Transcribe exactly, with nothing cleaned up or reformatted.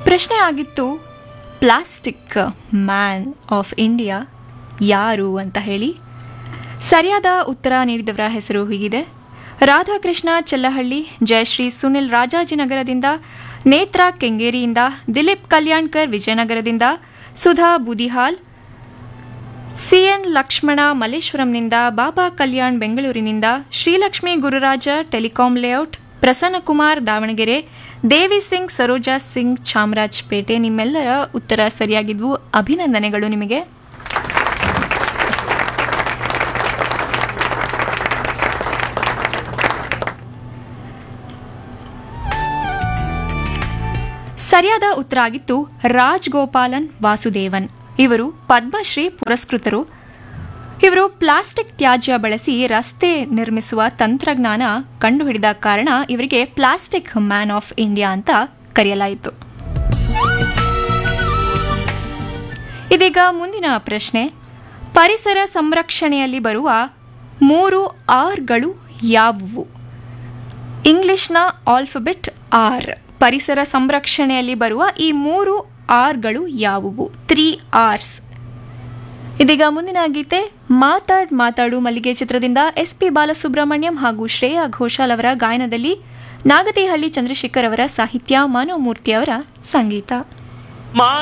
ಪ್ರಶ್ನೆ ಆಗಿತ್ತು, plastic man of India ಯಾರು ಅಂತ ಹೇಳಿ. ಸರಿಯಾದ ಉತ್ತರ ನೀಡಿದವರ ಹೆಸರು ಹೀಗಿದೆ: ರಾಧಾಕೃಷ್ಣ ಚೆಲ್ಲಹಳ್ಳಿ, ಜಯಶ್ರೀ ಸುನಿಲ್ ರಾಜಾಜಿನಗರದಿಂದ, ನೇತ್ರಾ ಕೆಂಗೇರಿಯಿಂದ, ದಿಲೀಪ್ ಕಲ್ಯಾಣ್ಕರ್ ವಿಜಯನಗರದಿಂದ, ಸುಧಾ ಬುದಿಹಾಲ್, ಸಿಎನ್ ಲಕ್ಷ್ಮಣ ಮಲ್ಲೇಶ್ವರಂನಿಂದ, ಬಾಬಾ ಕಲ್ಯಾಣ್ ಬೆಂಗಳೂರಿನಿಂದ, ಶ್ರೀಲಕ್ಷ್ಮಿ ಗುರುರಾಜ ಟೆಲಿಕಾಂ ಲೇಔಟ್, ಪ್ರಸನ್ನಕುಮಾರ್ ದಾವಣಗೆರೆ, ದೇವಿ ಸಿಂಗ್ ಸರೋಜಾ ಸಿಂಗ್ ಚಾಮರಾಜಪೇಟೆ. ನಿಮ್ಮೆಲ್ಲರ ಉತ್ತರ ಸರಿಯಾಗಿದ್ವು, ಅಭಿನಂದನೆಗಳು ನಿಮಗೆ. ಸರಿಯಾದ ಉತ್ತರ ಆಗಿತ್ತು ರಾಜ್ ಗೋಪಾಲನ್ ವಾಸುದೇವನ್. ಇವರು ಪದ್ಮಶ್ರೀ ಪುರಸ್ಕೃತರು. ಇವರು ಪ್ಲಾಸ್ಟಿಕ್ ತ್ಯಾಜ್ಯ ಬಳಸಿ ರಸ್ತೆ ನಿರ್ಮಿಸುವ ತಂತ್ರಜ್ಞಾನ ಕಂಡುಹಿಡಿದ ಕಾರಣ ಇವರಿಗೆ ಪ್ಲಾಸ್ಟಿಕ್ ಮ್ಯಾನ್ ಆಫ್ ಇಂಡಿಯಾ ಅಂತ ಕರೆಯಲಾಯಿತು. ಇದೀಗ ಮುಂದಿನ ಪ್ರಶ್ನೆ: ಪರಿಸರ ಸಂರಕ್ಷಣೆಯಲ್ಲಿ ಬರುವ ಮೂರು ಆರ್ಗಳು ಯಾವುವು? ಇಂಗ್ಲಿಷ್ನ ಆಲ್ಫಬೆಟ್ ಆರ್. ಪರಿಸರ ಸಂರಕ್ಷಣೆಯಲ್ಲಿ ಬರುವ ಈ ಮೂರು ಆರ್ಗಳು ಯಾವುವು? Three hours. ಇದೀಗ ಮುಂದಿನ ಗೀತೆ ಮಾತಾಡ್ ಮಾತಾಡು ಮಲ್ಲಿಗೆ ಚಿತ್ರದಿಂದ ಎಸ್ ಪಿ ಬಾಲಸುಬ್ರಹ್ಮಣ್ಯಂ ಹಾಗೂ ಶ್ರೇಯಾ ಘೋಷಾಲ್ ಅವರ ಗಾಯನದಲ್ಲಿ ನಾಗತಿಹಳ್ಳಿ ಚಂದ್ರಶೇಖರ್ ಅವರ ಸಾಹಿತ್ಯ, ಮನೋಮೂರ್ತಿ ಅವರ ಸಂಗೀತ.